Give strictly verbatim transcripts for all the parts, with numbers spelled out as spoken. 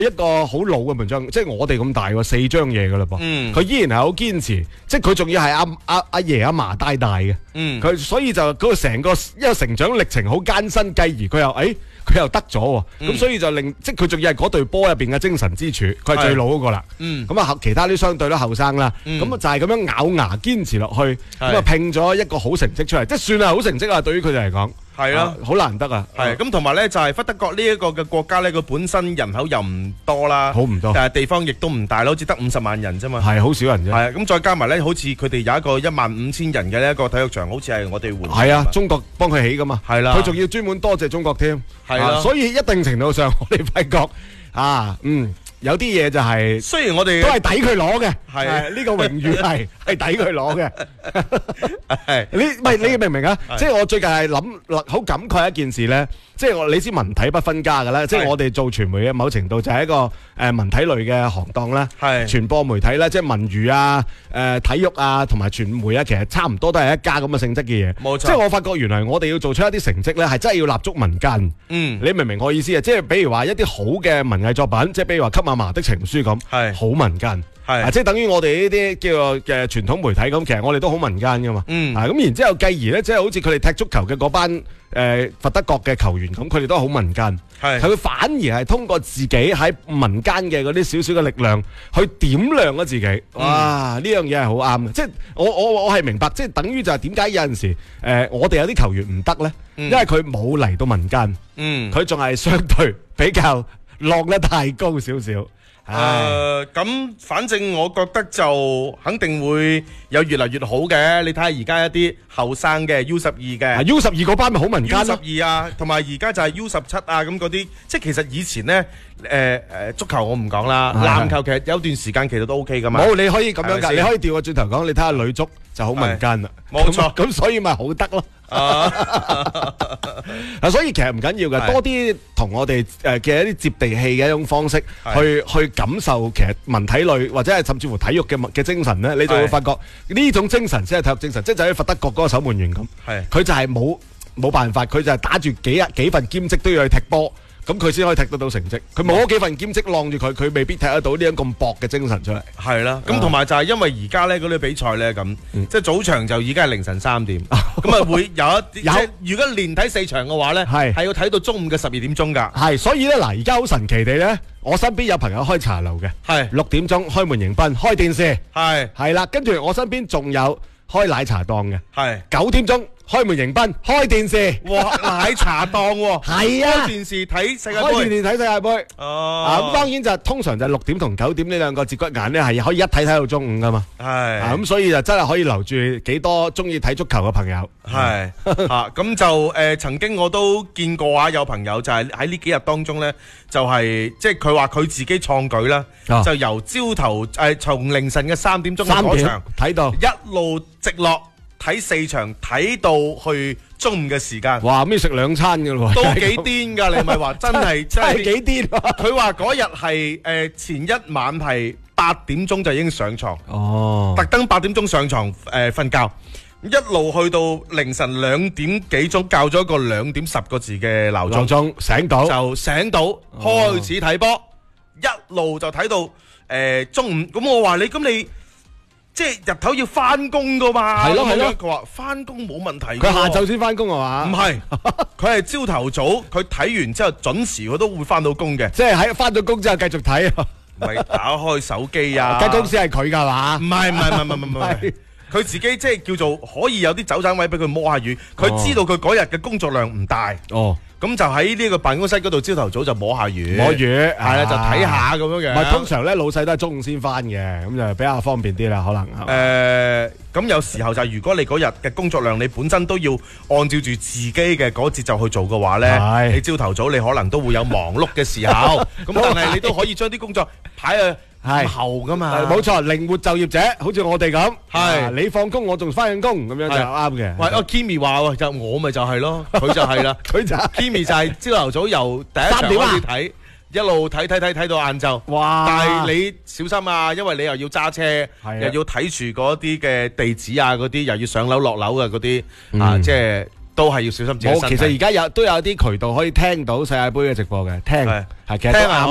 一個好老嘅門將，即係我哋咁大喎，四張嘢噶啦噃。佢、嗯、依然係好堅持，即係佢仲要係阿阿阿爺阿嫲帶大嘅。佢、嗯、所以就嗰個成個一個成長歷程好艱辛，繼而佢又誒。哎佢又得咗喎，咁、嗯、所以就令即係佢仲要係嗰隊波入邊嘅精神支柱，佢係最老嗰個啦。咁啊、嗯，其他啲相對都後生啦。咁啊、嗯、就係咁樣咬牙堅持落去，咁啊拼咗一個好成績出嚟，即係算係好成績啊！對於佢哋嚟講。係啊，好難得啊！ 係咁，同埋咧就係弗德國呢一個嘅國家咧，佢本身人口又唔多啦， 好唔多， 但係地方亦都唔大咯，好似得五十萬人啫嘛， 係好少人啫。 係咁，再加埋咧，好似佢哋有一個一萬五千人嘅呢一個體育場，好似係我哋換。 係啊，中國幫佢起噶嘛，係啦，佢仲要專門多謝中國添，係啦，所以一定程度上，我哋發覺啊，嗯。有啲嘢就係、是，雖然我哋都係抵佢攞嘅，係呢、呢個榮譽係係抵佢攞嘅。係你唔係你明唔明啊？即係我最近係諗好感慨一件事咧，即係我你知文體不分家㗎啦，即係我哋做傳媒嘅某程度就係一個誒、呃、文體類嘅行當啦，係傳播媒體啦，即係文娛啊、誒、呃、體育啊同埋傳媒啊，其實差唔多都係一家咁嘅性質嘅嘢。冇錯，即係我發覺原來我哋要做出一啲成績咧，係真係要立足民間。嗯，你明唔明我意思啊？即係比如話一啲好嘅文藝作品，即係比如話給阿嫲的情書咁，係好民間，係啊，即係等於我哋呢啲叫做嘅傳統媒體咁，其實我哋都好民間噶嘛，嗯，啊咁然之後繼而咧，即係好似佢哋踢足球嘅嗰班誒佛德國嘅球員咁，佢哋都好民間，係佢反而係通過自己喺民間嘅嗰啲少少嘅力量去點亮咗自己，哇！呢樣嘢係好啱嘅，即係我我我係明白，即係等於就係點解有陣時誒我哋有啲球員唔得咧，因為佢冇嚟到民間，嗯，佢仲係相對比較落得太高少少。誒， 咁、呃、反正我覺得就肯定會有越嚟越好嘅。你睇下而家一啲後生嘅 U 十二嘅 U 十二嗰班咪好民間咯 ，U 十二啊，同埋而家就係 U 十七啊咁嗰啲，即係其實以前呢，誒、呃、誒足球我唔講啦，籃球其實有段時間其實都 OK 噶嘛。 冇，你可以咁樣噶，你可以調個轉頭講，你睇下女足就好民間啦，冇錯，咁所以咪好得咯。啊，所以其實唔緊要嘅，多啲同我哋誒嘅一啲接地氣嘅一種方式，去去感受其實文體類或者係甚至乎體育嘅嘅精神咧，你就會發覺呢種精神先係體育精神，即係就喺佛德國嗰個守門員咁，佢就係冇冇辦法，佢就係打住幾日幾份兼職都要去踢波。咁佢先可以踢得到成績，佢冇嗰幾份兼職晾住佢，佢未必踢得到呢種咁薄嘅精神出嚟。係啦，咁同埋就係因為而家咧嗰啲比賽咧咁，即係早場就已經係凌晨三點，咁啊會有一啲，如果連睇四場嘅話咧，係係要睇到中午嘅十二點鐘㗎。係，所以咧嗱，而家好神奇地咧，我身邊有朋友開茶樓嘅，係六點鐘開門迎賓，開電視，係係啦，跟住我身邊仲有開奶茶檔嘅，係九點鐘。開門迎賓，開電視，哇！奶茶檔喎，係啊，開電視睇世界盃，開電視睇世界盃。哦，啊咁當然就通常就六點同九點呢兩個節骨眼咧，係可以一睇睇到中午噶嘛。係，啊咁所以就真係可以留住幾多中意睇足球嘅朋友。係，啊咁就誒曾經我都見過啊，有朋友就係喺呢幾日當中咧，就係即係佢話佢自己創舉啦，就由朝頭誒從凌晨嘅三點鐘嘅嗰場睇到一路直落。睇四場睇到去中午嘅時間，哇！咁要食兩餐嘅咯，都幾癲㗎！你咪話真係真係幾癲。佢話嗰日係誒前一晚係八點鐘就已經上床，哦，特登八點鐘上床誒瞓覺，一路去到凌晨兩點幾鐘，校咗一個兩點十個字嘅鬧鐘，鐘醒到就醒到，開始睇波，一路就睇到誒中午。咁我話你咁你。即係日頭要翻工噶嘛，係咯係咯。佢話翻工冇問題，佢下晝先翻工係嘛？唔係，佢係朝頭早，佢睇完之後準時，佢都會翻到工嘅。即係喺翻到工之後繼續睇，唔係打開手機啊？間公司係佢噶嘛？唔係唔係唔係唔係唔係，佢自己即係叫做可以有啲走盞位俾佢摸下魚。佢知道佢嗰日嘅工作量唔大。哦。咁就喺呢個辦公室嗰度，朝頭早就摸下魚，摸魚係啦，就睇下咁樣嘅。唔係通常咧，老細都係中午先翻嘅，咁就比較方便啲啦，可能。誒，咁有時候就係如果你嗰日嘅工作量，你本身都要按照住自己嘅嗰節奏去做嘅話咧，你朝頭早你可能都會有忙碌嘅時候。咁但係你都可以將啲工作排去係後噶嘛，冇錯，靈活就業者，好似我哋咁，係你放工，我仲翻緊工，咁樣就啱嘅。喂，阿 Kimi 話喎，就我咪就係咯，佢就係啦，佢就 Kimi 就係朝頭早由第一場開始睇，一路睇睇睇睇到晏晝。哇！但係你小心啊，因為你又要揸車，又要睇住嗰啲嘅地址啊，嗰啲又要上樓落樓嘅嗰啲啊，即係都係要小心自己身體。其實而家有都有啲渠道可以聽到世界盃嘅直播嘅，聽係其實聽係可以。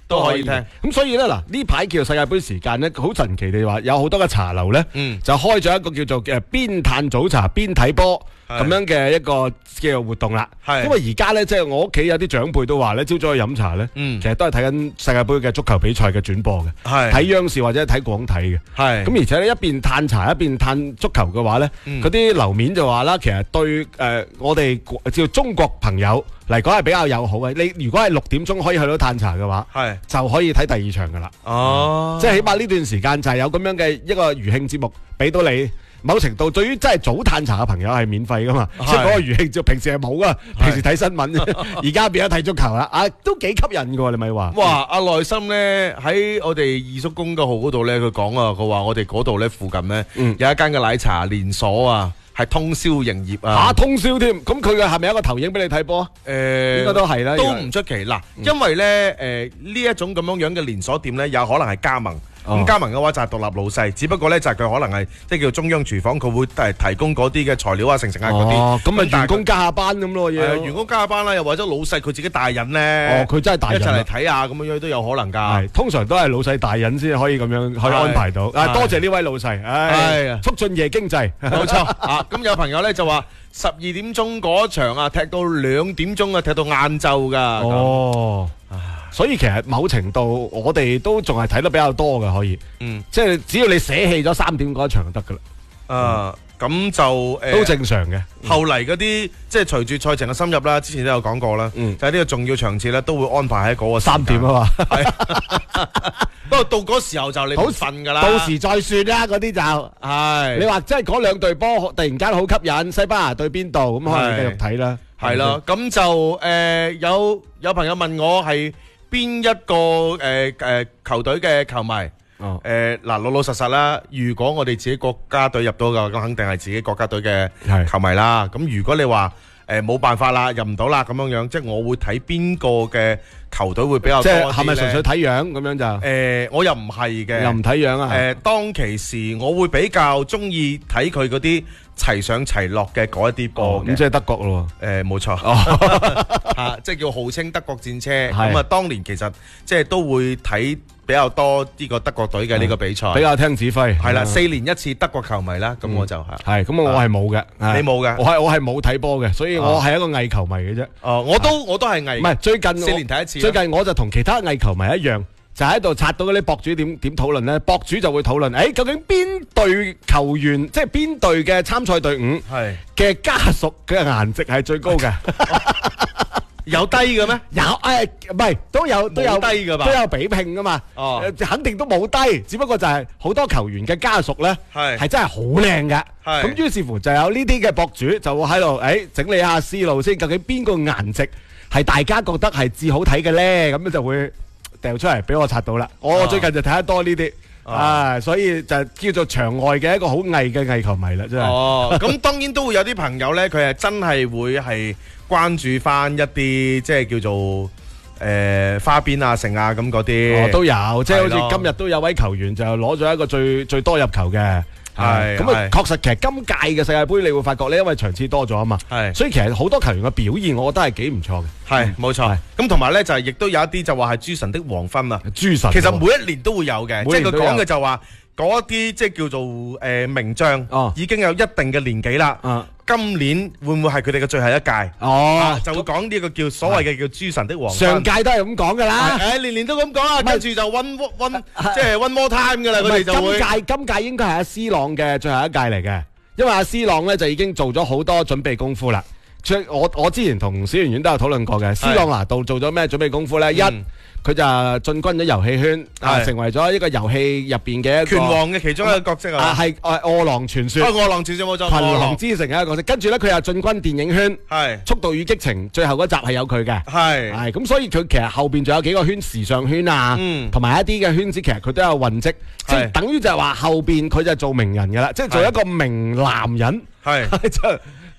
都可以聽。 咁所以咧嗱，呢排叫做世界盃時間咧，好神奇地話有好多嘅茶樓咧， 嗯就開咗一個叫做誒邊嘆早茶邊睇波咁樣嘅一個叫做活動啦。因為而家咧，即係我屋企有啲長輩都話咧，朝早去飲茶咧， 嗯其實都係睇緊世界盃嘅足球比賽嘅轉播嘅，睇央視或者睇廣體嘅。 係咁而且咧一邊嘆茶一邊嘆足球嘅話咧，嗰啲樓面就話啦，其實對誒我哋叫中國朋友嚟講係比較友好嘅。你如果係六點鐘可以去到嘆茶嘅話， 係就可以睇第二場噶啦。 哦， 即係起碼呢段時間就係有咁樣嘅一個餘興節目俾到你。某程度對於真係早嘆茶嘅朋友係免費噶嘛，即係嗰個餘興就平時係冇噶，平時睇新聞，而家變咗睇足球啦，啊都幾吸引嘅喎，你咪話？ 哇！阿內心咧喺我哋二叔公嘅號嗰度咧，佢講啊，佢話我哋嗰度咧附近咧、嗯、有一間嘅奶茶連鎖啊。係通宵營業啊！ 嚇通宵添，咁佢嘅係咪有一個投影俾你睇波？誒，應該都係啦， 都唔出奇嗱，因為咧誒呢一種咁樣樣嘅連鎖店咧，有可能係加盟。咁加盟嘅話就係獨立老細，只不過咧就係佢可能係即係叫中央廚房，佢會誒提供嗰啲嘅材料啊、成成啊嗰啲。 咁啊員工加下班咁咯嘢。 員工加下班啦，又或者老細佢自己帶人咧。 哦，佢真係帶人一齊嚟睇下咁樣樣都有可能㗎。 係，通常都係老細帶人先可以咁樣可以安排到。啊，多謝呢位老細，唉，促進夜經濟， 冇錯啊！咁有朋友咧就話十二點鐘嗰場啊，踢到兩點鐘啊，踢到晏晝㗎。 哦。所以其實某程度我哋都仲係睇得比較多嘅，可以，嗯，即係只要你捨棄咗三點嗰一場就得噶啦。 啊，咁就誒都正常嘅。 後嚟嗰啲即係隨住賽程嘅深入啦，之前都有講過啦，就係呢個重要場次咧都會安排喺嗰個三點啊嘛。 不過到嗰時候就你好瞓㗎啦， 到時再算啦，嗰啲就係你話即係嗰兩隊波突然間好吸引，西班牙對邊度咁可能你繼續睇啦。 係咯，咁就誒有有朋友問我係邊一個誒誒球隊嘅球迷？哦，誒嗱老老實實啦，如果我哋自己國家隊入到嘅，咁肯定係自己國家隊嘅球迷啦。咁如果你話誒冇辦法啦，入唔到啦咁樣樣，即係我會睇邊個嘅球隊會比較多啲咧？ 即係係咪純粹睇樣咁樣就？ 誒，我又唔係嘅， 又唔睇樣啊？ 誒，當其時我會比較中意睇佢嗰啲齊上齊落嘅嗰一啲波嘅。 咁即係德國咯？ 誒，冇錯，嚇，即係叫號稱德國戰車。咁啊，當年其實即係都會睇比較多呢個德國隊嘅呢個比賽， 比較聽指揮。 係啦，四年一次德國球迷啦，咁我就係。 係，咁我係冇嘅。 你冇嘅？ 我係我係冇睇波嘅，所以我係一個偽球迷嘅啫。 哦，我都我都係偽。 唔係最近四年睇一次。 最近我就同其他偽球迷一樣，就喺度刷到嗰啲博主點點討論咧。博主就會討論，誒究竟邊隊球員，即係邊隊嘅參賽隊伍嘅家屬嘅顏值係最高嘅？ 有低嘅咩？ 有誒，唔係都有都有低嘅吧？ 都有比拼噶嘛？ 哦， 肯定都冇低，只不過就係好多球員嘅家屬咧，係係真係好靚嘅。咁於是乎就有呢啲嘅博主就會喺度誒整理下思路先，究竟邊個顏值係大家覺得係至好睇嘅咧？咁樣就會掉出嚟俾我刷到啦。我最近就睇得多呢啲。啊，所以就叫做場外嘅一個好偽嘅偽球迷啦，真係。哦， 咁當然都會有啲朋友咧，佢係真係會係關注翻一啲即係叫做誒花邊啊、成啊咁嗰啲。哦，都有，即係好似今日都有位球員就攞咗一個最最多入球嘅。係咁啊，確實其實今屆嘅世界盃，你會發覺咧，因為場次多咗啊嘛，係，所以其實好多球員嘅表現，我覺得係幾唔錯嘅。係，冇錯。咁同埋咧，就係亦都有一啲就話係諸神的黃昏啊。諸神其實每一年都會有嘅，即係佢講嘅就話嗰啲即係叫做誒名將，已經有一定嘅年紀啦。今年會唔會係佢哋嘅最後一屆？哦，就會講呢個叫所謂嘅叫諸神的黃昏。上屆都係咁講噶啦，誒年年都咁講啊，跟住就 one one 即係 one more time 噶啦。佢哋就會今屆今屆應該係阿 C 朗嘅最後一屆嚟嘅，因為阿 C 朗咧就已經做咗好多準備功夫啦。我我之前同小圓圓都有討論過嘅，C 朗拿度做咗咩準備功夫咧？一佢就進軍咗遊戲圈，啊，成為咗一個遊戲入邊嘅拳王嘅其中一個角色啊，係誒餓狼傳說，餓狼傳說冇錯，群狼之城嘅一個角色。跟住咧，佢又進軍電影圈，係速度與激情最後嗰集係有佢嘅，係係咁，所以佢其實後邊仲有幾個圈，時尚圈啊，同埋一啲嘅圈子，其實佢都有混跡，即係等於就係話後邊佢就做名人嘅啦，即係做一個名男人，係即係。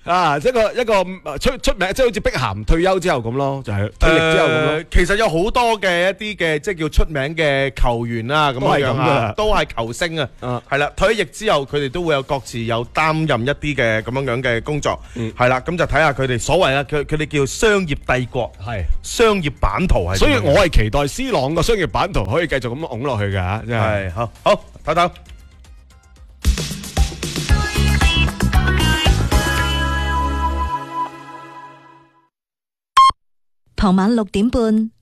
啊，一個一個出出名，即係好似碧咸退休之後咁咯，就係退役之後咁咯。 其實有好多嘅一啲嘅即係叫出名嘅球員啊，咁樣樣啊，都係球星啊，係啦。退役之後，佢哋都會有各自有擔任一啲嘅咁樣樣嘅工作，係啦。咁就睇下佢哋所謂啊，佢佢哋叫商業帝國，係商業版圖係。 所以我係期待 C 朗個商業版圖可以繼續咁拱落去㗎，真係。 好，好，唞唞。 傍晚六點半，